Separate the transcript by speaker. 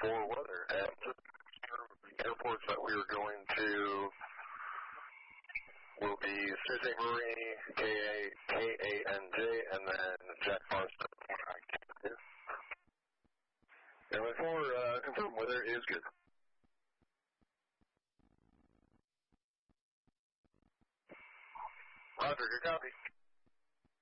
Speaker 1: for weather. And the airports that we are going to will be Sault Ste. Marie, K-A-N-J, and then Jack Forrest. And before confirmed weather is good. Roger, good copy.